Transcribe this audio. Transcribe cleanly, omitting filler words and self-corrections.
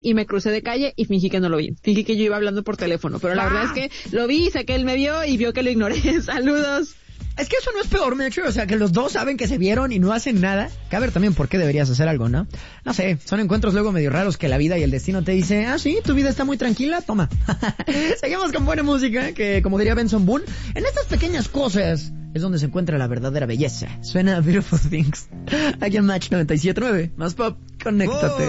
y me crucé de calle y fingí que no lo vi. Fingí que yo iba hablando por teléfono, pero la verdad es que lo vi, sé que él me vio y vio que lo ignoré. Saludos. Es que eso no es peor, Mecho, o sea, que los dos saben que se vieron y no hacen nada. Que a ver también por qué deberías hacer algo, ¿no? No sé, son encuentros luego medio raros que la vida y el destino te dice, sí, tu vida está muy tranquila, toma. Seguimos con buena música, que como diría Benson Boone, en estas pequeñas cosas es donde se encuentra la verdadera belleza. Suena Beautiful Things. Aquí en Match 97.9, más pop, conéctate.